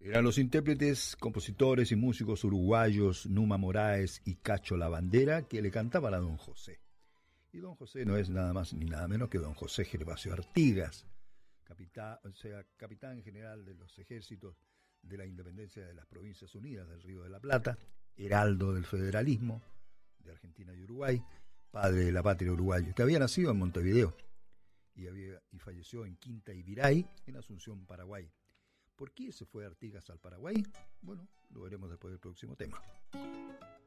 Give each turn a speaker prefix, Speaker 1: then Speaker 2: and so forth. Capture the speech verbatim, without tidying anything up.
Speaker 1: Eran los intérpretes, compositores y músicos uruguayos Numa Moraes y Cacho La Bandera que le cantaban a don José. Y don José no es nada más ni nada menos que don José Gervasio Artigas, capitán, o sea, capitán general de los ejércitos de la independencia de las Provincias Unidas del Río de la Plata, heraldo del federalismo de Argentina y Uruguay, padre de la patria uruguayo, que había nacido en Montevideo y, había, y falleció en Quinta Ibiray, en Asunción, Paraguay. ¿Por qué se fue Artigas al Paraguay? Bueno, lo veremos después del próximo tema.